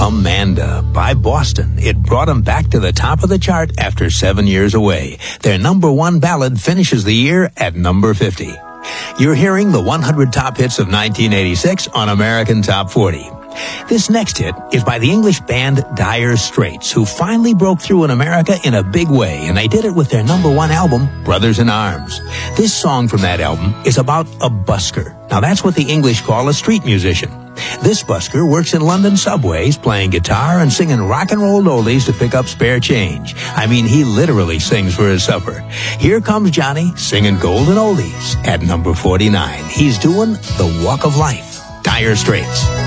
Amanda by Boston. It brought them back to the top of the chart after 7 years away. Their number one ballad finishes the year at number 50. You're hearing the 100 top hits of 1986 on American Top 40. This next hit is by the English band Dire Straits, who finally broke through in America in a big way, and they did it with their number one album, Brothers in Arms. This song from that album is about a busker. Now, that's what the English call a street musician. This busker works in London subways, playing guitar and singing rock and roll oldies to pick up spare change. I mean, he literally sings for his supper. Here comes Johnny singing golden oldies at number 49. He's doing The Walk of Life. Dire Straits.